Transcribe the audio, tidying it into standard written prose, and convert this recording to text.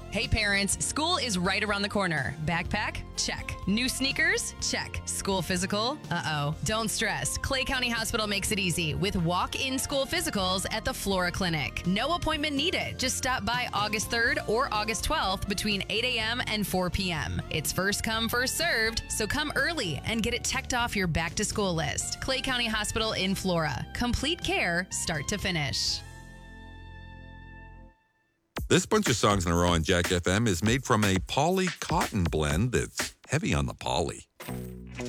Hey parents, school is right around the corner. Backpack? Check. New sneakers? Check. School physical? Uh-oh. Don't stress. Clay County Hospital makes it easy with walk-in school physicals at the Flora Clinic. No appointment needed. Just stop by August 3rd or August 12th between 8 a.m. and 4 p.m. It's first come, first served, so come early and get it checked off your back-to-school list. Clay County Hospital in Flora. Complete care, start to finish. This bunch of songs in a row on Jack FM is made from a poly cotton blend that's heavy on the poly.